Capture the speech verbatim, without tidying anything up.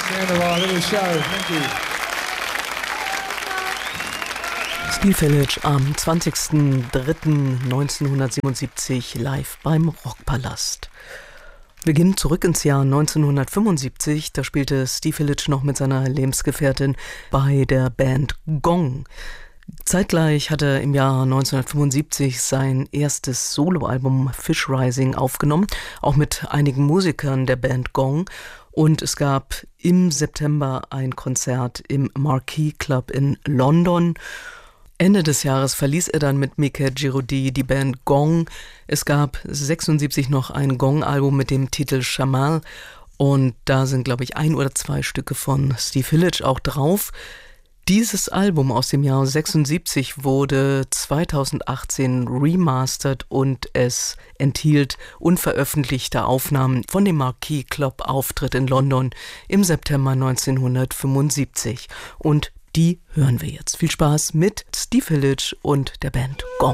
the end of our little show. Thank you. Steel Village am zwanzigsten dritten neunzehnhundertsiebenundsiebzig live beim Rockpalast. Wir gehen zurück ins Jahr neunzehnhundertfünfundsiebzig. Da spielte Steel Village noch mit seiner Lebensgefährtin bei der Band Gong. Zeitgleich hat er im Jahr neunzehnhundertfünfundsiebzig sein erstes Soloalbum Fish Rising aufgenommen, auch mit einigen Musikern der Band Gong. Und es gab im September ein Konzert im Marquee Club in London. Ende des Jahres verließ er dann mit Mickey Giraudy die Band Gong. Es gab sechsundsiebzig noch ein Gong-Album mit dem Titel Shamal und da sind, glaube ich, ein oder zwei Stücke von Steel Village auch drauf. Dieses Album aus dem Jahr sechsundsiebzig wurde zweitausendachtzehn remastert und es enthielt unveröffentlichte Aufnahmen von dem Marquee Club Auftritt in London im September neunzehnhundertfünfundsiebzig. Und die hören wir jetzt. Viel Spaß mit Steel Village und der Band Gong.